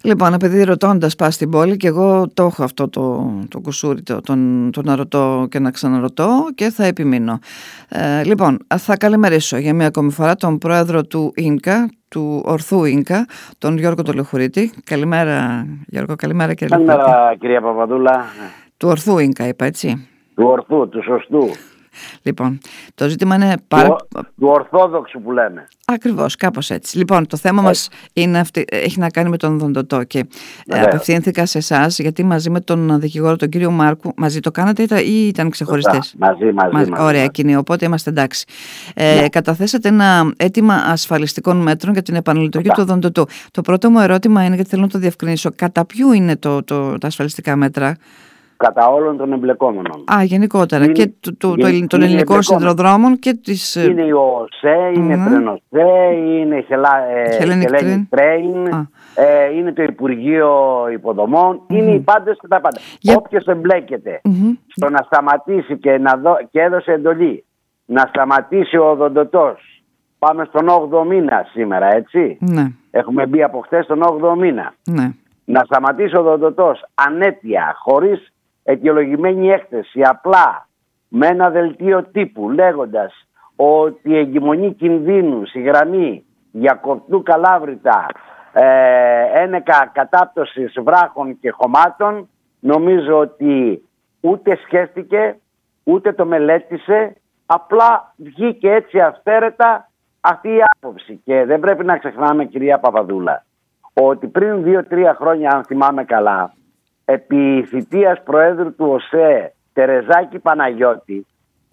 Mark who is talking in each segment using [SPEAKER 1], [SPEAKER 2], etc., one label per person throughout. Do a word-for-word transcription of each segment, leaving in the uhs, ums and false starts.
[SPEAKER 1] Λοιπόν, επειδή ρωτώντας πας στην πόλη, και εγώ το έχω αυτό το, το κουσούρι, το, τον, το να ρωτώ και να ξαναρωτώ, και θα επιμείνω. Ε, λοιπόν, θα καλημερίσω για μία ακόμη φορά τον πρόεδρο του ΙΝΚΑ, του Ορθού ΙΝΚΑ, τον Γιώργο τον Λεχουρίτη. Καλημέρα, Γιώργο, καλημέρα κύριε Λεχουρίτη.
[SPEAKER 2] Καλημέρα κυρία Παπαδούλα.
[SPEAKER 1] Του Ορθού ΙΝΚΑ είπα, έτσι.
[SPEAKER 2] Του Ορθού, του σωστού.
[SPEAKER 1] Λοιπόν, το ζήτημα είναι πάρα...
[SPEAKER 2] Του, του Ορθόδοξου που λέμε.
[SPEAKER 1] Ακριβώς, κάπως έτσι. Λοιπόν, το θέμα μας είναι αυτή, έχει να κάνει με τον οδοντοτό και ε, απευθύνθηκα σε εσάς, γιατί μαζί με τον δικηγόρο τον κύριο Μάρκου, μαζί το κάνατε ή ήταν ξεχωριστές?
[SPEAKER 2] Μαζί, μαζί, μαζί.
[SPEAKER 1] Ωραία, μαζί. Εκείνη, οπότε είμαστε εντάξει. Ε, ναι. Καταθέσατε ένα αίτημα ασφαλιστικών μέτρων για την επαναλειτουργία του οδοντοτού. Το πρώτο μου ερώτημα είναι, γιατί θέλω να το διευκρινίσω, κατά ποιου είναι το, το, τα ασφαλιστικά μέτρα?
[SPEAKER 2] Κατά όλων των εμπλεκόμενων.
[SPEAKER 1] Α, είναι, και του, του, είναι, των ελληνικών σιδηροδρόμων και της...
[SPEAKER 2] Είναι η ΟΣΕ, είναι mm-hmm. Τρενοσέ, είναι η Hellenic Train, ε, είναι το Υπουργείο Υποδομών, mm-hmm. είναι οι πάντες και τα πάντα. Για... Όποιος εμπλέκεται mm-hmm. στο να σταματήσει και, να δω, και έδωσε εντολή να σταματήσει ο οδοντοτός. Πάμε στον όγδοο μήνα σήμερα, έτσι.
[SPEAKER 1] Mm-hmm.
[SPEAKER 2] Έχουμε μπει από χθες στον όγδοο μήνα.
[SPEAKER 1] Mm-hmm.
[SPEAKER 2] Να σταματήσει ο οδοντοτός ανέτεια, χωρίς αιτιολογημένη έκθεση, απλά με ένα δελτίο τύπου λέγοντας ότι η εγκυμονή κινδύνου στη γραμμή Γιακοπτού Καλάβρητα, ε, ένεκα κατάπτωσης βράχων και χωμάτων, νομίζω ότι ούτε σκέφτηκε ούτε το μελέτησε, απλά βγήκε έτσι αυθαίρετα αυτή η άποψη. Και δεν πρέπει να ξεχνάμε, κυρία Παπαδούλα, ότι πριν δύο τρία χρόνια, αν θυμάμαι καλά, επί θητείας Προέδρου του ΟΣΕ Τερεζάκη Παναγιώτη,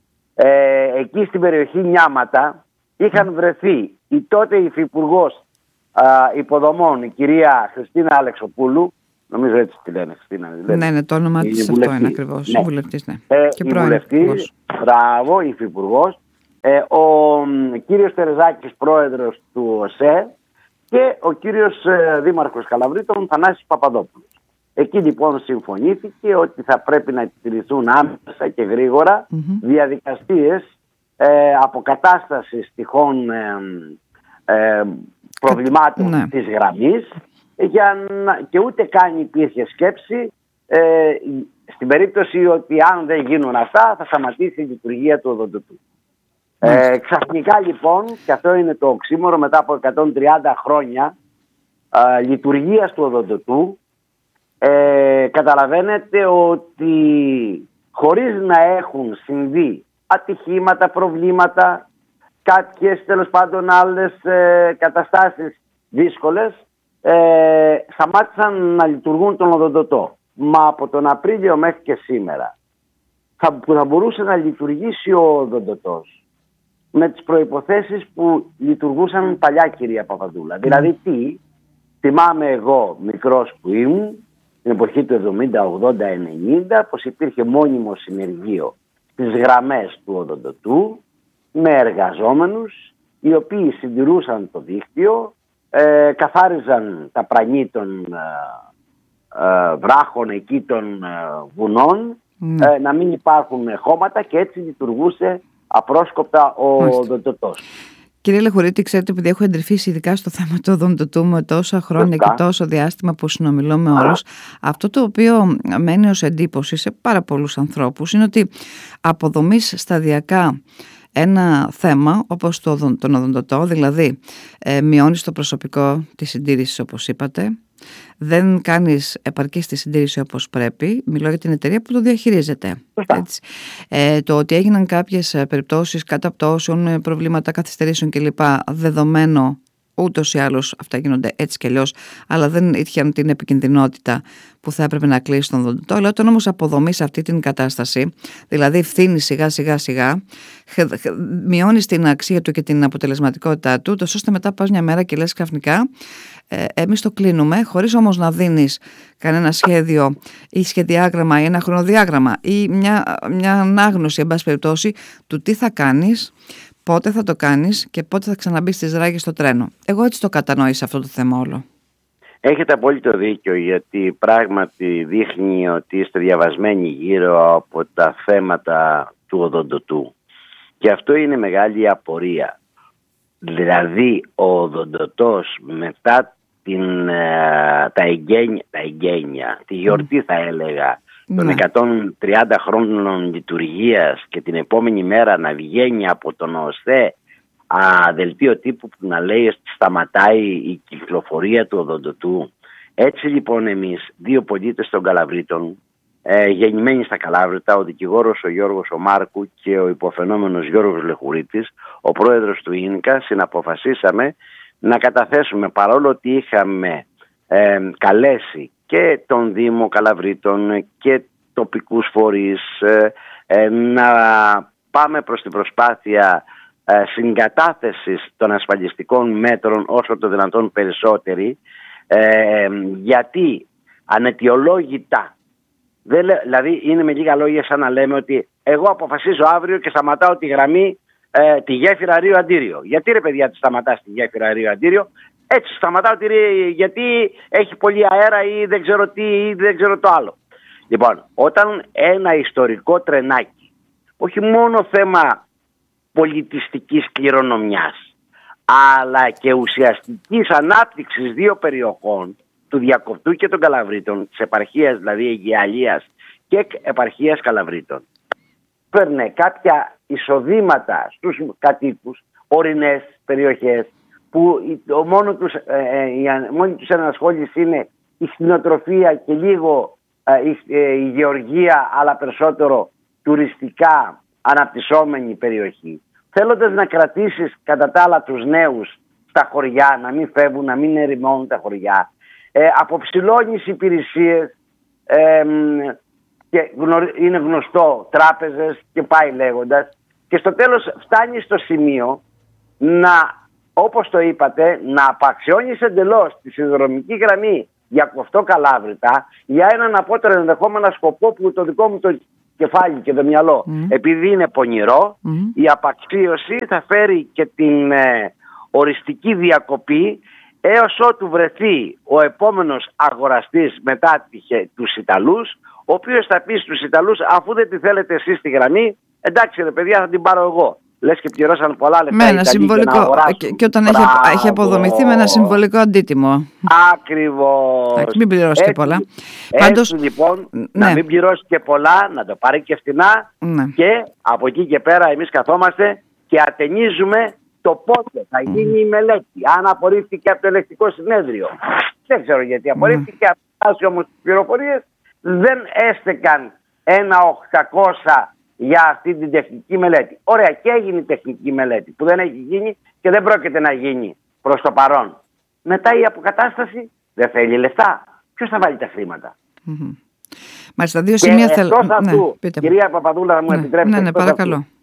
[SPEAKER 2] ε, εκεί στην περιοχή Νιάματα είχαν βρεθεί η τότε υφυπουργός α, υποδομών, η κυρία Χριστίνα Αλεξοπούλου, νομίζω έτσι τη λένε, Χριστίνα.
[SPEAKER 1] Ναι, ναι, ναι, το όνομα της αυτό είναι ακριβώς,
[SPEAKER 2] ναι.
[SPEAKER 1] βουλευτής, ναι.
[SPEAKER 2] Ε,
[SPEAKER 1] και
[SPEAKER 2] η βουλευτής, μπράβο, υφυπουργός, ε, ο ε, κύριος Τερεζάκης, πρόεδρος του ΟΣΕ, και ο κύριος ε, δήμαρχος Καλαβρίτων, Θανάσης Παπαδόπουλος. Εκεί λοιπόν συμφωνήθηκε ότι θα πρέπει να τηρηθούν άμεσα και γρήγορα mm-hmm. διαδικασίες ε, αποκατάστασης τυχόν ε, ε, προβλημάτων ναι. της γραμμής, για να, και ούτε καν υπήρχε σκέψη ε, στην περίπτωση ότι αν δεν γίνουν αυτά θα σταματήσει η λειτουργία του οδοντοτού. Mm. Ε, ξαφνικά λοιπόν, και αυτό είναι το οξύμορο, μετά από εκατόν τριάντα χρόνια ε, λειτουργίας του οδοντοτού, Ε, καταλαβαίνετε ότι χωρίς να έχουν συμβεί ατυχήματα, προβλήματα, κάποιες τέλος πάντων άλλες ε, καταστάσεις δύσκολες, ε, σταμάτησαν να λειτουργούν τον οδοντοτό. Μα από τον Απρίλιο μέχρι και σήμερα θα, που θα μπορούσε να λειτουργήσει ο οδοντοτός με τις προϋποθέσεις που λειτουργούσαν παλιά, κυρία Παπαδούλα. Mm. Δηλαδή τι, θυμάμαι εγώ μικρός που ήμουν, την εποχή του εβδομήντα, ογδόντα, ενενήντα, πως υπήρχε μόνιμο συνεργείο στις γραμμές του οδοντοτού με εργαζόμενους οι οποίοι συντηρούσαν το δίκτυο, ε, καθάριζαν τα πρανή των ε, ε, βράχων εκεί των ε, βουνών, mm. ε, να μην υπάρχουν χώματα, και έτσι λειτουργούσε απρόσκοπτα ο οδοντοτός.
[SPEAKER 1] Κύριε Λεχουρίτη, ξέρετε, επειδή έχω εντρυφήσει ειδικά στο θέμα του οδοντοτού με τόσα χρόνια και τόσο διάστημα που συνομιλώ με όλους, αυτό το οποίο μένει ως εντύπωση σε πάρα πολλούς ανθρώπους είναι ότι αποδομείς σταδιακά ένα θέμα όπως το, τον οδοντοτό, δηλαδή ε, μειώνεις το προσωπικό της συντήρησης όπως είπατε, δεν κάνεις επαρκή στη συντήρηση όπως πρέπει. Μιλώ για την εταιρεία που το διαχειρίζεται. Έτσι. Ε, το ότι έγιναν κάποιες περιπτώσεις καταπτώσεων, προβλήματα καθυστερήσεων κλπ. Δεδομένο, ούτως ή άλλως αυτά γίνονται έτσι κι αλλιώς, αλλά δεν είχαν την επικινδυνότητα που θα έπρεπε να κλείσει τον οδοντοτό. Αλλά όταν όμως αποδομείς αυτή την κατάσταση, δηλαδή φθήνεις σιγά σιγά σιγά, μειώνεις την αξία του και την αποτελεσματικότητά του, τόσο ώστε μετά πας μια μέρα και λες ξαφνικά, ε, εμείς το κλείνουμε, χωρίς όμως να δίνεις κανένα σχέδιο ή σχεδιάγραμμα ή ένα χρονοδιάγραμμα ή μια, μια ανάγνωση, εν πάση περιπτώσει, του τι θα κάνεις, πότε θα το κάνεις και πότε θα ξαναμπείς στις ράγες στο τρένο. Εγώ έτσι το κατανόησα αυτό το θέμα όλο.
[SPEAKER 2] Έχετε απόλυτο δίκιο, γιατί πράγματι δείχνει ότι είστε διαβασμένοι γύρω από τα θέματα του οδοντοτού. Και αυτό είναι μεγάλη απορία. Δηλαδή ο οδοντοτός μετά την, τα, εγγένεια, τα εγγένεια, τη γιορτή θα έλεγα, των
[SPEAKER 1] ναι.
[SPEAKER 2] εκατόν τριάντα χρόνων λειτουργίας και την επόμενη μέρα να βγαίνει από τον ΟΣΕ α, δελτίο τύπου που να λέει ότι σταματάει η κυκλοφορία του οδοντοτού. Έτσι λοιπόν εμείς, δύο πολίτες των Καλαβρίτων, ε, γεννημένοι στα Καλάβρητα, ο δικηγόρος ο Γιώργος ο Μάρκου και ο υποφαινόμενος Γιώργος Λεχουρίτης, ο πρόεδρος του ΙΝΚΑ, συναποφασίσαμε να καταθέσουμε, παρόλο ότι είχαμε ε, καλέσει και τον Δήμο Καλαβρίτων και τοπικούς φορείς ε, ε, να πάμε προς την προσπάθεια ε, συγκατάθεσης των ασφαλιστικών μέτρων όσο το δυνατόν περισσότεροι, ε, γιατί αναιτιολόγητα, δεν, δηλαδή είναι με λίγα λόγια σαν να λέμε ότι εγώ αποφασίζω αύριο και σταματάω τη γραμμή ε, τη γέφυρα Ρίο Αντίριο. Γιατί ρε παιδιά τη σταματάς τη γέφυρα Ρίο Αντίριο? Έτσι σταματάω τη, γιατί έχει πολύ αέρα ή δεν ξέρω τι ή δεν ξέρω το άλλο. Λοιπόν, όταν ένα ιστορικό τρενάκι, όχι μόνο θέμα πολιτιστικής κληρονομιάς, αλλά και ουσιαστικής ανάπτυξης δύο περιοχών, του Διακοπτού και των Καλαβρίτων, της επαρχίας δηλαδή Αιγιαλίας και επαρχίας Καλαβρίτων, παίρνε κάποια εισοδήματα στους κατοίκους, ορεινές περιοχές, που μόνο τους, ε, η μόνη τους ενασχόληση είναι η κτηνοτροφία και λίγο ε, η, ε, η γεωργία, αλλά περισσότερο τουριστικά αναπτυσσόμενη περιοχή. Θέλοντας να κρατήσεις κατά τα άλλα τους νέους στα χωριά, να μην φεύγουν, να μην ερημώνουν τα χωριά, ε, αποψηλώνεις υπηρεσίες, ε, και είναι γνωστό τράπεζες και πάει λέγοντας, και στο τέλος φτάνει στο σημείο να, όπως το είπατε, να απαξιώνεις εντελώς τη σιδηροδρομική γραμμή Διακοπτό Καλάβρητα για έναν απότερο ενδεχόμενο σκοπό που το δικό μου το κεφάλι και το μυαλό, mm. επειδή είναι πονηρό, mm. η απαξίωση θα φέρει και την ε, οριστική διακοπή έως ότου βρεθεί ο επόμενος αγοραστής μετά τους Ιταλούς, ο οποίος θα πει στους Ιταλούς, αφού δεν τη θέλετε εσείς στη γραμμή, εντάξει ρε παιδιά, θα την πάρω εγώ. Λες και πληρώσαν πολλά λεφτά.
[SPEAKER 1] Με ένα συμβολικό. Και, και όταν έχει, έχει αποδομηθεί με ένα συμβολικό αντίτιμο.
[SPEAKER 2] Ακριβώς.
[SPEAKER 1] Εντάξει, μην πληρώσει και πολλά.
[SPEAKER 2] Έτσι, Πάντως, λοιπόν, ναι. να μην πληρώσει και πολλά, να το πάρει και φθηνά, ναι. Και από εκεί και πέρα εμείς καθόμαστε και ατενίζουμε το πότε θα γίνει mm. η μελέτη. Αν απορρίφθηκε από το ελεκτικό συνέδριο. Δεν ξέρω γιατί απορρίφθηκε. Mm. Φτάσει όμως τις πληροφορίες, δεν έστεκαν ένα οκτακόσια για αυτή την τεχνική μελέτη. Ωραία, και έγινε η τεχνική μελέτη που δεν έχει γίνει και δεν πρόκειται να γίνει προς το παρόν. Μετά η αποκατάσταση δεν θέλει λεφτά. Ποιος θα βάλει τα χρήματα?
[SPEAKER 1] Mm-hmm. Μάλιστα, δύο σημεία θέλω.
[SPEAKER 2] Εκτός αυτού, ναι, κυρία Παπαδούλα, θα μου
[SPEAKER 1] ναι,
[SPEAKER 2] επιτρέψετε.
[SPEAKER 1] Ναι, ναι, παρακαλώ.
[SPEAKER 2] Αυτού,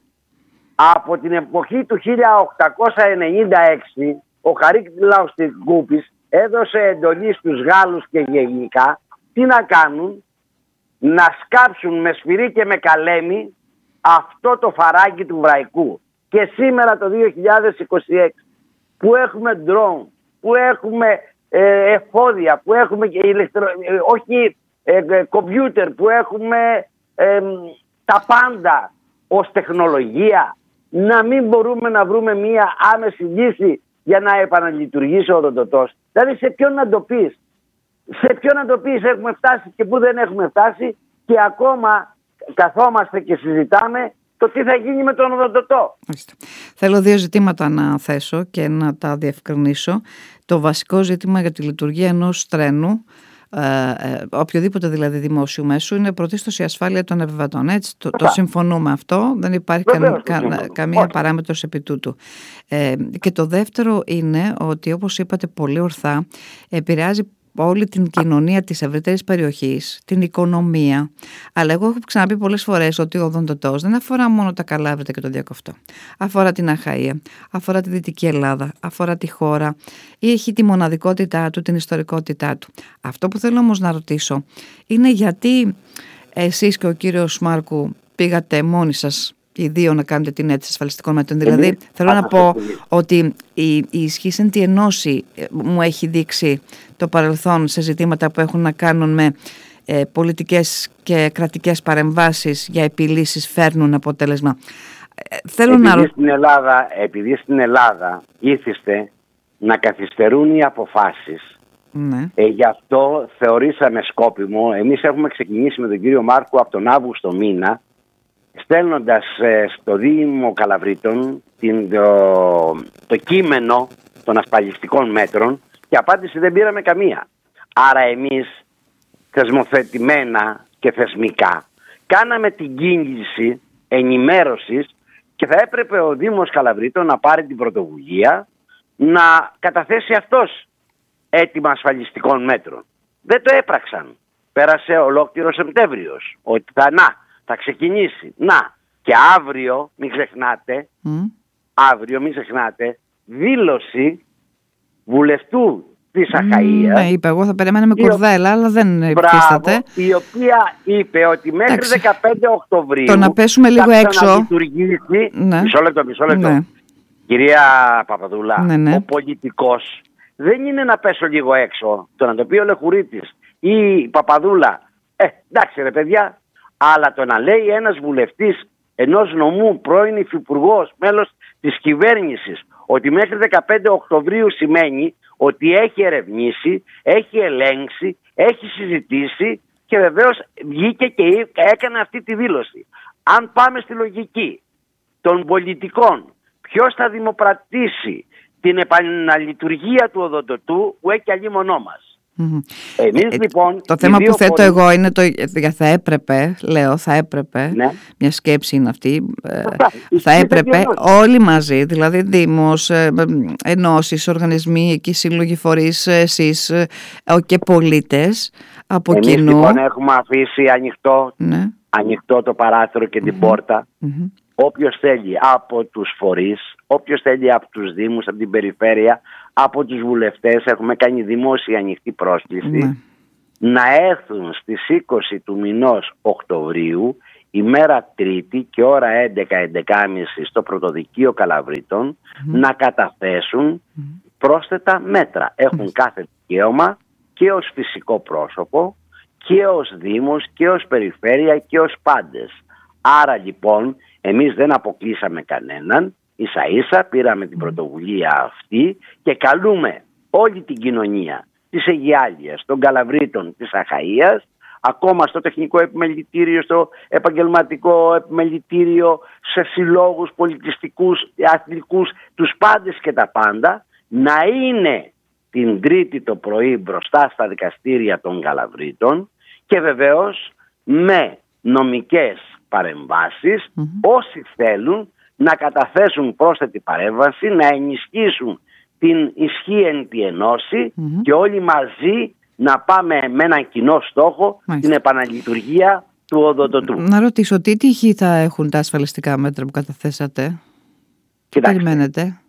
[SPEAKER 2] από την εποχή του χίλια οκτακόσια ενενήντα έξι, ο Χαρίλαος Τικούπης έδωσε εντολή στους Γάλλους και γενικά τι να κάνουν, να σκάψουν με σφυρί και με καλέμι αυτό το φαράγγι του Βραϊκού. Και σήμερα το δύο χιλιάδες είκοσι έξι που έχουμε ντρόουν, που έχουμε ε, εφόδια, που έχουμε ηλεκτρο... ε, όχι ε, κομπιούτερ, που έχουμε ε, τα πάντα ως τεχνολογία, να μην μπορούμε να βρούμε μία άμεση λύση για να επαναλειτουργήσει ο οδοντοτός? Δηλαδή σε ποιον να το πεις? Σε ποιον να το πεις έχουμε φτάσει και πού δεν έχουμε φτάσει, και ακόμα καθόμαστε και συζητάμε το τι θα γίνει με τον οδοντοτό.
[SPEAKER 1] Θέλω δύο ζητήματα να θέσω και να τα διευκρινίσω. Το βασικό ζήτημα για τη λειτουργία ενός τρένου, ε, ε, οποιοδήποτε δηλαδή δημόσιου μέσου, είναι πρωτίστως η ασφάλεια των επιβατών. Έτσι, το, το συμφωνούμε αυτό, δεν υπάρχει κα, κα, καμία Όχι. παράμετρος επί τούτου. Ε, και το δεύτερο είναι ότι, όπως είπατε πολύ ορθά, επηρεάζει όλη την κοινωνία της ευρύτερης περιοχής, την οικονομία. Αλλά εγώ έχω ξαναπεί πολλές φορές ότι ο οδοντοτός δεν αφορά μόνο τα Καλάβρητα και το Διακοπτό. Αφορά την Αχαΐα, αφορά τη Δυτική Ελλάδα, αφορά τη χώρα, ή έχει τη μοναδικότητά του, την ιστορικότητά του. Αυτό που θέλω όμως να ρωτήσω είναι γιατί εσείς και ο κύριος Μάρκου πήγατε μόνοι σας οι δύο να κάνετε την αίτηση ασφαλιστικών μέτρων. Δηλαδή, mm-hmm. θέλω να πω ότι η, η ισχύς εν τη ενώση μου έχει δείξει το παρελθόν σε ζητήματα που έχουν να κάνουν με ε, πολιτικές και κρατικές παρεμβάσεις για επιλύσεις φέρνουν αποτέλεσμα. Ε, θέλω
[SPEAKER 2] επειδή,
[SPEAKER 1] να...
[SPEAKER 2] στην Ελλάδα, επειδή στην Ελλάδα ήθιστε να καθυστερούν οι αποφάσεις
[SPEAKER 1] Ναι.
[SPEAKER 2] Ε, γι' αυτό θεωρήσαμε σκόπιμο. Εμείς έχουμε ξεκινήσει με τον κύριο Μάρκο από τον Αύγουστο μήνα, στέλνοντας ε, στο Δήμο Καλαβρίτων την, το, το κείμενο των ασφαλιστικών μέτρων, και απάντηση δεν πήραμε καμία. Άρα εμείς θεσμοθετημένα και θεσμικά κάναμε την κίνηση ενημέρωσης και θα έπρεπε ο Δήμος Καλαβρίτων να πάρει την πρωτοβουλία να καταθέσει αυτός έτοιμα ασφαλιστικών μέτρων. Δεν το έπραξαν. Πέρασε ολόκληρο Σεπτέμβριος. Ότι θα, να, θα ξεκινήσει. Να, και αύριο, μην ξεχνάτε, mm. αύριο μην ξεχνάτε, δήλωση βουλευτού της Αχαΐας.
[SPEAKER 1] Ναι, είπε, εγώ θα περίμενα με κορδέλα, αλλά δεν υφίσταται.
[SPEAKER 2] Η οποία είπε ότι μέχρι Άξι. δεκαπέντε Οκτωβρίου
[SPEAKER 1] το να πέσουμε λίγο έξω
[SPEAKER 2] να λειτουργήσει. Ναι. Μισό λεπτό, μισό λεπτό. Ναι. Κυρία Παπαδούλα, ναι, ναι. ο πολιτικός δεν είναι να πέσω λίγο έξω. Το να το πει ο Λεχουρίτης ή η Παπαδούλα, ε, εντάξει ρε παιδιά, αλλά το να λέει ένας βουλευτής ενός νομού, πρώην υφυπουργός, μέλος της κυβέρνησης, ότι μέχρι δεκαπέντε Οκτωβρίου σημαίνει ότι έχει ερευνήσει, έχει ελέγξει, έχει συζητήσει και βεβαίως βγήκε και έκανε αυτή τη δήλωση. Αν πάμε στη λογική των πολιτικών, ποιος θα δημοπρατήσει την επαναλειτουργία του οδοντοτού που έχει αλλήμονό μας. Mm-hmm. Εμείς ε, λοιπόν...
[SPEAKER 1] Το θέμα που θέτω φορές... εγώ είναι το θα έπρεπε, λέω θα έπρεπε, ναι. μια σκέψη είναι αυτή, θα, θα έπρεπε όλοι μαζί, δηλαδή Δήμος, ενώσεις, οργανισμοί, εκεί σύλλογοι φορείς, εσείς και πολίτες από
[SPEAKER 2] Εμείς
[SPEAKER 1] κοινού.
[SPEAKER 2] Εμείς λοιπόν έχουμε αφήσει ανοιχτό, ναι. ανοιχτό το παράθυρο και την mm-hmm. πόρτα. Mm-hmm. Όποιος θέλει από τους φορείς, όποιος θέλει από τους Δήμους, από την περιφέρεια, από τους βουλευτές, έχουμε κάνει δημόσια ανοιχτή πρόσκληση, ναι. να έρθουν στις είκοσι του μηνός Οκτωβρίου, ημέρα Τρίτη και ώρα έντεκα έντεκα και μισή στο Πρωτοδικείο Καλαβρίτων, mm. να καταθέσουν mm. πρόσθετα μέτρα. Έχουν mm. κάθε δικαίωμα και ως φυσικό πρόσωπο και ως Δήμος και ως περιφέρεια και ως πάντες. Άρα λοιπόν εμείς δεν αποκλείσαμε κανέναν, ίσα ίσα πήραμε την πρωτοβουλία αυτή και καλούμε όλη την κοινωνία της Αιγιάλειας, των Καλαβρίτων, της Αχαΐας, ακόμα στο τεχνικό επιμελητήριο, στο επαγγελματικό επιμελητήριο, σε συλλόγους πολιτιστικούς, αθλητικούς, τους πάντες και τα πάντα, να είναι την Τρίτη το πρωί μπροστά στα δικαστήρια των Καλαβρίτων και βεβαίως με νομικές παρεμβάσεις, mm-hmm. όσοι θέλουν να καταθέσουν πρόσθετη παρέμβαση, να ενισχύσουν την ισχύεντη ενώση mm-hmm. και όλοι μαζί να πάμε με έναν κοινό στόχο, Μάλιστα. την επαναλειτουργία του οδοντοτού.
[SPEAKER 1] Να ρωτήσω, τι τύχη θα έχουν τα ασφαλιστικά μέτρα που καταθέσατε? Τι περιμένετε?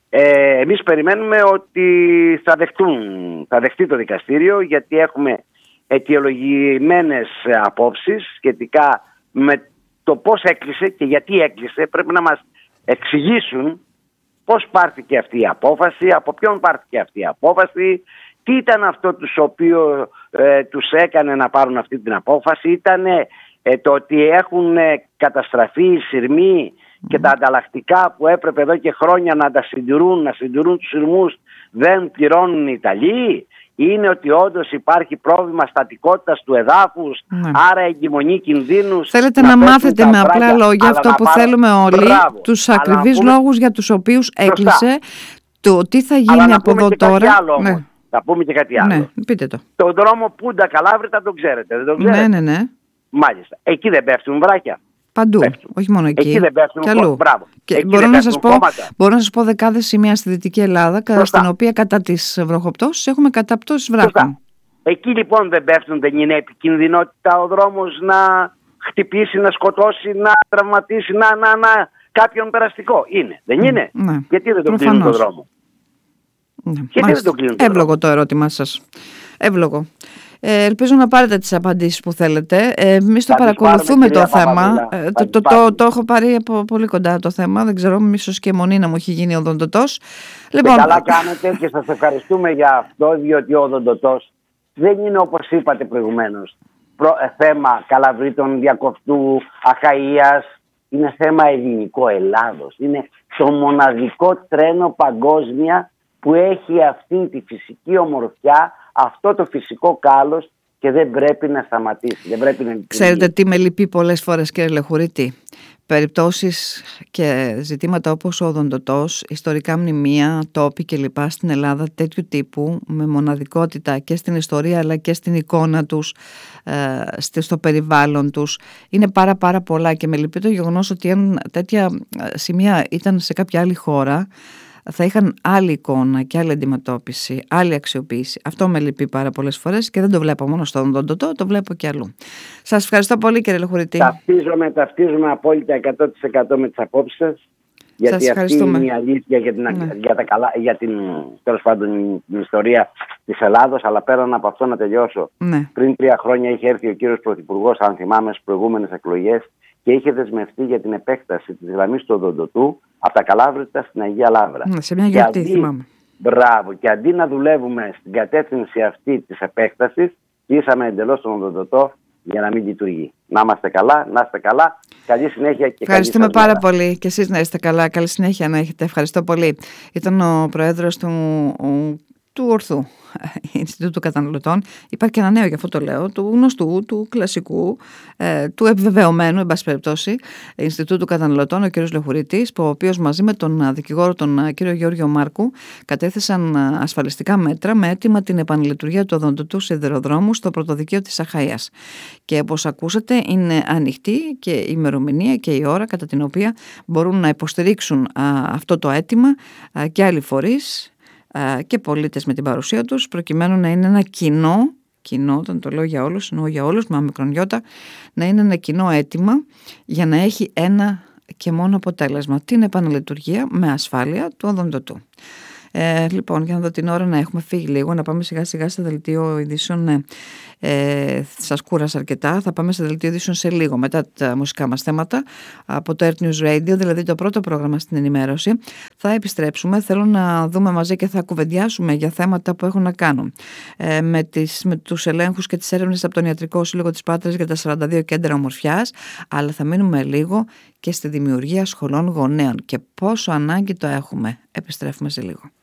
[SPEAKER 2] Ε, εμείς περιμένουμε ότι θα δεχτούν, θα δεχτεί το δικαστήριο, γιατί έχουμε αιτιολογημένες απόψεις σχετικά με το πώς έκλεισε και γιατί έκλεισε. Πρέπει να μας εξηγήσουν πώς πάρθηκε αυτή η απόφαση, από ποιον πάρθηκε αυτή η απόφαση, τι ήταν αυτό τους οποίο ε, τους έκανε να πάρουν αυτή την απόφαση. Ήταν ε, το ότι έχουν ε, καταστραφεί οι σειρμοί και τα ανταλλακτικά που έπρεπε εδώ και χρόνια να τα συντηρούν, να συντηρούν τους σειρμούς, δεν πληρώνουν οι Ιταλοί. Είναι ότι όντως υπάρχει πρόβλημα στατικότητας του εδάφους, ναι. άρα εγκυμονή κινδύνους.
[SPEAKER 1] Θέλετε να, να μάθετε με απλά βράγια, λόγια αυτό που πάρω... θέλουμε όλοι, Μπράβο. τους ακριβείς πούμε... λόγους για τους οποίους έκλεισε, το τι θα γίνει αλλά από εδώ τώρα.
[SPEAKER 2] Ναι. Θα πούμε και κάτι άλλο.
[SPEAKER 1] Ναι, πείτε το.
[SPEAKER 2] Το δρόμο Πούντα Καλάβρητα τον ξέρετε, δεν τον ξέρετε?
[SPEAKER 1] Ναι, ναι, ναι.
[SPEAKER 2] Μάλιστα. Εκεί δεν πέφτουν βράκια?
[SPEAKER 1] Παντού, πέφτουν. Όχι μόνο εκεί.
[SPEAKER 2] Εκεί δεν πέφτουν κόμματα. Μπράβο.
[SPEAKER 1] Και
[SPEAKER 2] εκεί
[SPEAKER 1] μπορώ, να σας πω, μπορώ να σας πω δεκάδες σημεία στη Δυτική Ελλάδα, κατά στην οποία κατά τις βροχοπτώσεις έχουμε καταπτώσεις βράχων.
[SPEAKER 2] Εκεί λοιπόν δεν πέφτουν, δεν είναι επικινδυνότητα ο δρόμος να χτυπήσει, να σκοτώσει, να τραυματίσει, να, να, να κάποιον περαστικό? Είναι, δεν είναι?
[SPEAKER 1] Ναι.
[SPEAKER 2] Γιατί δεν τον κλείνουν τον δρόμο?
[SPEAKER 1] Ναι. Γιατί δεν τον κλείνουν τον Εύλογο δρόμο? Το ερώτημά σας. Εύλογο. Ε, ελπίζω να πάρετε τις απαντήσεις που θέλετε. Ε, εμείς το παρακολουθούμε το θέμα. Ε, το, το, το, το έχω πάρει από πολύ κοντά το θέμα. Δεν ξέρω, ίσως και μονή να μου έχει γίνει οδοντοτός.
[SPEAKER 2] Λοιπόν, καλά κάνετε και σας ευχαριστούμε για αυτό, διότι ο οδοντοτός δεν είναι, όπως είπατε προηγουμένως, προ, ε, θέμα Καλαβρίτων, Διακοφτού, Αχαΐας. Είναι θέμα ελληνικό Ελλάδος. Είναι το μοναδικό τρένο παγκόσμια που έχει αυτή τη φυσική ομορφιά, αυτό το φυσικό κάλος και δεν πρέπει να σταματήσει. Δεν πρέπει να...
[SPEAKER 1] Ξέρετε τι με λυπεί πολλές φορές, κύριε Λεχουρίτη? Περιπτώσεις και ζητήματα όπως ο οδοντοτός, ιστορικά μνημεία, τόποι κλπ. Στην Ελλάδα τέτοιου τύπου, με μοναδικότητα και στην ιστορία αλλά και στην εικόνα τους, ε, στο περιβάλλον τους, είναι πάρα πάρα πολλά, και με λυπεί το γεγονός ότι αν τέτοια σημεία ήταν σε κάποια άλλη χώρα, θα είχαν άλλη εικόνα και άλλη αντιμετώπιση, άλλη αξιοποίηση. Αυτό με λυπεί πάρα πολλές φορές και δεν το βλέπω μόνο στον οδοντοτό, το βλέπω και αλλού. Σας ευχαριστώ πολύ, κύριε Λεχουρίτη.
[SPEAKER 2] Ταυτίζομαι, ταυτίζομαι απόλυτα εκατό τοις εκατό με τις απόψεις σας. Γιατί αυτή είναι η αλήθεια για την, ναι. για τα καλά, για την, τέλος πάντων, την ιστορία της Ελλάδος. Αλλά πέραν από αυτό να τελειώσω.
[SPEAKER 1] Ναι.
[SPEAKER 2] Πριν τρία χρόνια είχε έρθει ο κύριος Πρωθυπουργός, αν θυμάμαι, στις προηγούμενες εκλογές, και είχε δεσμευτεί για την επέκταση της γραμμής του οδοντοτού από τα Καλάβρητα στην Αγία Λαύρα.
[SPEAKER 1] Ναι, σε μια γιορτή,
[SPEAKER 2] αντί,
[SPEAKER 1] θυμάμαι.
[SPEAKER 2] Μπράβο. Και αντί να δουλεύουμε στην κατεύθυνση αυτή της επέκτασης, κλείσαμε εντελώς τον οδοντοτό για να μην λειτουργεί. Να είμαστε καλά, να είστε καλά. Καλή συνέχεια και
[SPEAKER 1] Ευχαριστούμε
[SPEAKER 2] καλή
[SPEAKER 1] πάρα πολύ. Και εσείς να είστε καλά. Καλή συνέχεια να έχετε. Ευχαριστώ πολύ. Ήταν ο Πρόεδρος του, ο, του Ορθού Ινστιτούτου Καταναλωτών. Υπάρχει και ένα νέο, γι' αυτό το λέω, του γνωστού, του κλασικού, ε, του επιβεβαιωμένου, εν πάση περιπτώσει, Ινστιτούτου Καταναλωτών, ο κ. Λεχουρίτης, ο οποίος μαζί με τον δικηγόρο, τον κ. Γιώργιο Μάρκου, κατέθεσαν ασφαλιστικά μέτρα με αίτημα την επανλειτουργία του οδοντοτού σιδηροδρόμου στο πρωτοδικείο της Αχαΐας. Και όπως ακούσατε, είναι ανοιχτή και η ημερομηνία και η ώρα κατά την οποία μπορούν να υποστηρίξουν α, αυτό το αίτημα α, και άλλοι φορείς και πολίτες με την παρουσία τους, προκειμένου να είναι ένα κοινό, κοινό, όταν το λέω για όλους, εννοώ για όλους, με μικρονιώτα, να είναι ένα κοινό αίτημα για να έχει ένα και μόνο αποτέλεσμα, την επαναλειτουργία με ασφάλεια του οδοντοτού. Ε, λοιπόν, για να δω την ώρα, να έχουμε φύγει λίγο, να πάμε σιγά σιγά σε δελτίο ειδήσεων. Ναι. Ε, σας κούρασα αρκετά. Θα πάμε σε δελτίο ειδήσεων σε λίγο, μετά τα μουσικά μας θέματα από το Earth News Radio, δηλαδή το πρώτο πρόγραμμα στην ενημέρωση. Θα επιστρέψουμε. Θέλω να δούμε μαζί και θα κουβεντιάσουμε για θέματα που έχουν να κάνουν ε, με, τις, με τους ελέγχους και τις έρευνες από τον Ιατρικό Σύλλογο της Πάτρας για τα σαράντα δύο κέντρα ομορφιάς, αλλά θα μείνουμε λίγο και στη δημιουργία σχολών γονέων και πόσο ανάγκη το έχουμε. Επιστρέφουμε σε λίγο.